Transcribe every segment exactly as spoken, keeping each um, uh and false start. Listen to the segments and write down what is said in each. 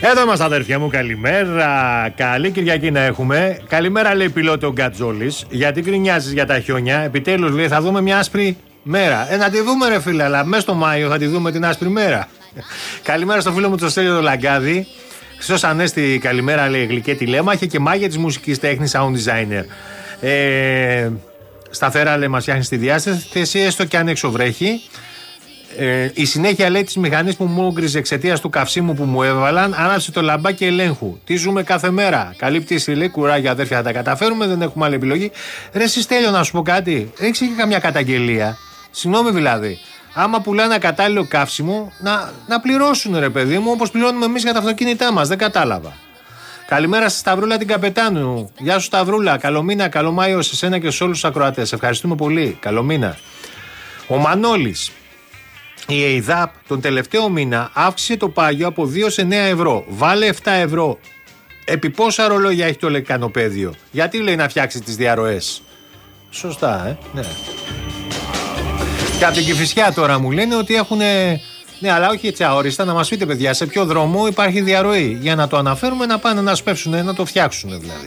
Εδώ είμαστε αδερφιά μου, καλημέρα. Καλή Κυριακή να έχουμε. Καλημέρα, λέει πιλότο ο Γκατζόλης. Γιατί γκρινιάζεις για τα χιόνια? Επιτέλους, λέει, θα δούμε μια άσπρη μέρα. Ε, να τη δούμε, ρε φίλε, αλλά μέσα στο Μάιο θα τη δούμε την άσπρη μέρα. Καλημέρα στο φίλο μου το Στέλιο το Λαγκάδη. Χριστός Ανέστη, καλημέρα, λέει γλυκέ τηλέμαχε και μάγια της μουσικής τέχνης, sound designer. Ε, σταθερά, λέει, μας φτιάχνει στη διάσταση, έστω και αν έξω βρέχει. Ε, η συνέχεια, λέει, της μηχανής που μου γκριζε εξαιτίας του καυσίμου που μου έβαλαν, άναψε το λαμπάκι ελέγχου. Τι ζούμε κάθε μέρα. Καλή πτήση, λέει, κουράγια αδέρφια, θα τα καταφέρουμε, δεν έχουμε άλλη επιλογή. Ρε Στέλιο, να σου πω κάτι, έχεις και καμιά καταγγελία? Συγγνώμη δηλαδή. Άμα πουλάνε ένα κατάλληλο καύσιμο, να, να πληρώσουν, ρε παιδί μου, όπως πληρώνουμε εμείς για τα αυτοκίνητά μας. Δεν κατάλαβα. Καλημέρα στη Σταυρούλα την Καπετάνου. Γεια σου, Σταυρούλα. Καλό μήνα, καλό Μάιο σε σένα και σε όλους τους ακροατές. Ευχαριστούμε πολύ. Καλό μήνα. Ο Μανώλης. Η ΕΙΔΑΠ τον τελευταίο μήνα αύξησε το πάγιο από δύο σε εννέα ευρώ. Βάλε επτά ευρώ. Επί πόσα ρολόγια έχει το λεκανοπέδιο? Γιατί, λέει, να φτιάξει τις διαρροές? Σωστά, ε. Ναι. Και από την Κηφισιά τώρα μου λένε ότι έχουν. Ναι, αλλά όχι έτσι αόριστα. Να μας πείτε, παιδιά, σε ποιο δρόμο υπάρχει διαρροή. Για να το αναφέρουμε, να πάνε να σπεύσουν, να το φτιάξουν δηλαδή.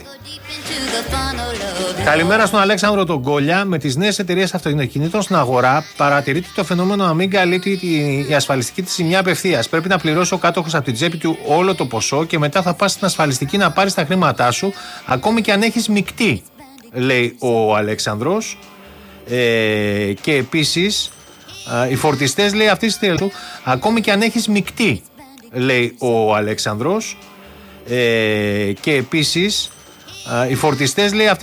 Καλημέρα στον Αλέξανδρο τον Κόλια. Με τις νέες εταιρείες αυτοκινήτων στην αγορά παρατηρείται το φαινόμενο να μην καλύπτει η ασφαλιστική της ζημιά απευθείας. Πρέπει να πληρώσει ο κάτοχος από την τσέπη του όλο το ποσό και μετά θα πας στην ασφαλιστική να πάρεις τα χρήματά σου, ακόμη και αν έχεις μεικτή, λέει ο Αλέξανδρος. Ε, και επίσης οι φορτιστές, λέει, αυτής της του, ακόμη και αν έχεις μεικτή, λέει ο Αλέξανδρος. Ε, και επίσης οι φορτιστές, λέει,